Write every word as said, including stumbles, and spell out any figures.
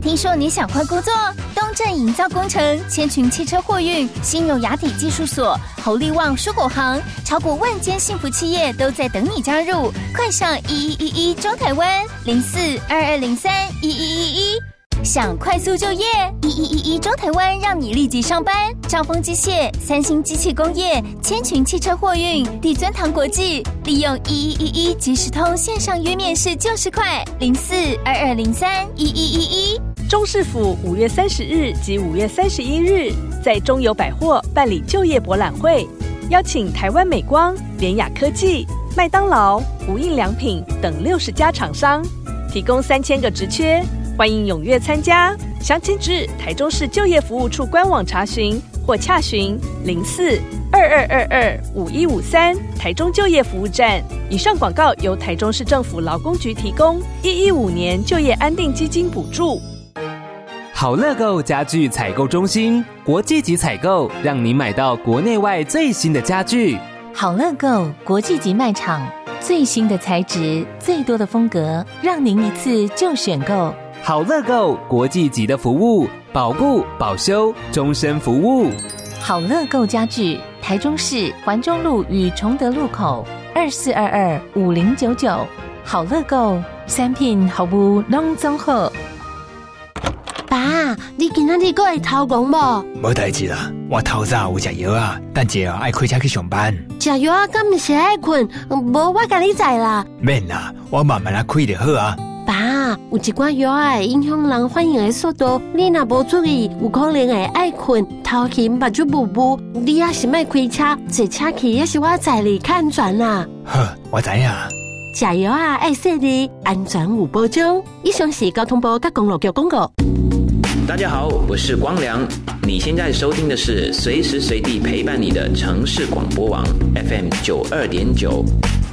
听说你想换工作？东正营造工程、千群汽车货运、新柔雅体技术所、侯利旺蔬果行，超过万间幸福企业都在等你加入。快上一一一一中台湾零四二二零三一一一一。想快速就业，一一一一中台湾让你立即上班。兆丰机械、三星机器工业、千群汽车货运、地尊堂国际，利用一一一一即时通线上约面试就是快，零四二二零三一一一一。 中市府五月三十日及五月三十一日在中友百货办理就业博览会，邀请台湾美光、联雅科技、麦当劳、无印良品等六十家厂商，提供三千个职缺，欢迎踊跃参加。详情至台中市就业服务处官网查询或洽询零四二二二二五一五三台中就业服务站。以上广告由台中市政府劳工局提供，一一五年就业安定基金补助。 好乐购家具采购中心，国际级采购，让你买到国内外最新的家具。 好乐购国际级卖场，最新的材质，最多的风格，让您一次就选购。 好乐购国际级的服务，保固保修，终身服务。 好乐购家具，台中市环中路与崇德路口二四二二五零九九。好乐购产品服务拢总好。 爸，你今仔日还会头戆无？ 无代志啦，我透早有食药啊，等下爱开车去上班。 食药啊，敢毋是爱困？无我甲你知啦。 免啦，我慢慢来开就好啊。 爸，有一寡药啊会影响人反应的速度，你若无注意，有可能会爱困、头晕、目睭雾雾。你也是莫开车，坐车去也是我载你较安全啦。 好，我知影。 食药啊爱细腻，安全有保障。以上是交通部甲公路局广告。 大家好，我是光良。你现在收听的是随时随地陪伴你的城市广播网 F M 九二点九。